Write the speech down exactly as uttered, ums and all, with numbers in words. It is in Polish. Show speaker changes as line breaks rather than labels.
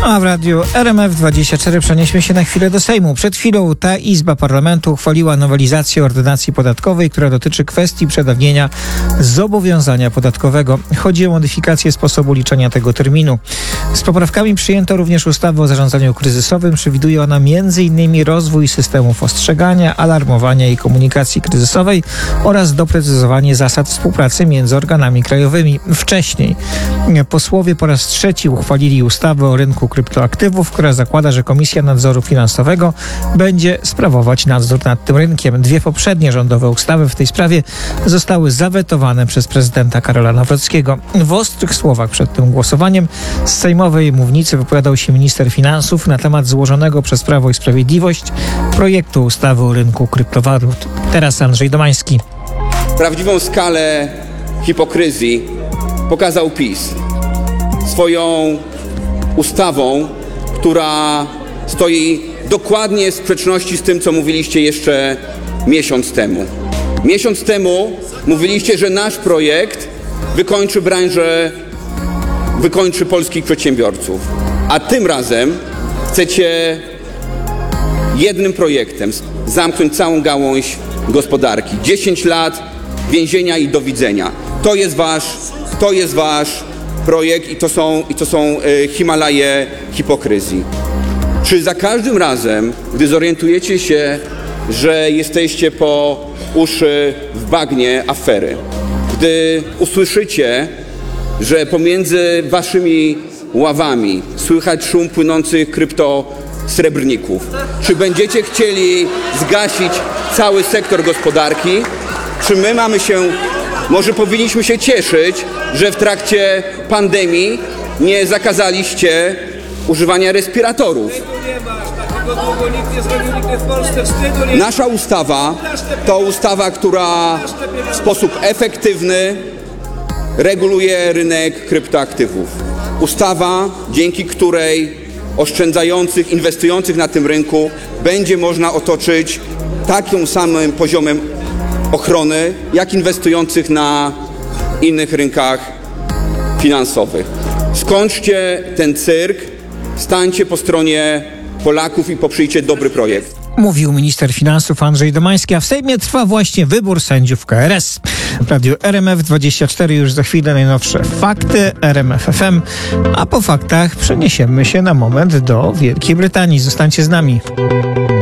A w radiu R M F dwadzieścia cztery przenieśmy się na chwilę do Sejmu. Przed chwilą ta Izba Parlamentu uchwaliła nowelizację ordynacji podatkowej, która dotyczy kwestii przedawnienia zobowiązania podatkowego. Chodzi o modyfikację sposobu liczenia tego terminu. Z poprawkami przyjęto również ustawę o zarządzaniu kryzysowym. Przewiduje ona między innymi rozwój systemów ostrzegania, alarmowania i komunikacji kryzysowej oraz doprecyzowanie zasad współpracy między organami krajowymi. Wcześniej posłowie po raz trzeci uchwalili ustawę o rynku kryptoaktywów, która zakłada, że Komisja Nadzoru Finansowego będzie sprawować nadzór nad tym rynkiem. Dwie poprzednie rządowe ustawy w tej sprawie zostały zawetowane przez prezydenta Karola Nawrockiego. W ostrych słowach przed tym głosowaniem z sejmowej mównicy wypowiadał się minister finansów na temat złożonego przez Prawo i Sprawiedliwość projektu ustawy o rynku kryptowalut. Teraz Andrzej Domański.
Prawdziwą skalę hipokryzji pokazał PiS swoją ustawą, która stoi dokładnie w sprzeczności z tym, co mówiliście jeszcze miesiąc temu. Miesiąc temu mówiliście, że nasz projekt wykończy branżę, wykończy polskich przedsiębiorców. A tym razem chcecie jednym projektem zamknąć całą gałąź gospodarki. dziesięć lat więzienia i do widzenia. To jest wasz, to jest wasz projekt i to są, i to są y, Himalaje hipokryzji. Czy za każdym razem, gdy zorientujecie się, że jesteście po uszy w bagnie afery, gdy usłyszycie, że pomiędzy waszymi ławami słychać szum płynących kryptosrebrników, czy będziecie chcieli zgasić cały sektor gospodarki? Czy my mamy się, może powinniśmy się cieszyć, że w trakcie pandemii nie zakazaliście używania respiratorów? Nasza ustawa to ustawa, która w sposób efektywny reguluje rynek kryptoaktywów. Ustawa, dzięki której oszczędzających, inwestujących na tym rynku będzie można otoczyć takim samym poziomem ochrony, jak inwestujących na innych rynkach finansowych. Skończcie ten cyrk, stańcie po stronie Polaków i poprzyjcie dobry projekt.
Mówił minister finansów Andrzej Domański, a w Sejmie trwa właśnie wybór sędziów K R S. W radiu R M F dwadzieścia cztery już za chwilę najnowsze fakty, R M F F M, a po faktach przeniesiemy się na moment do Wielkiej Brytanii. Zostańcie z nami.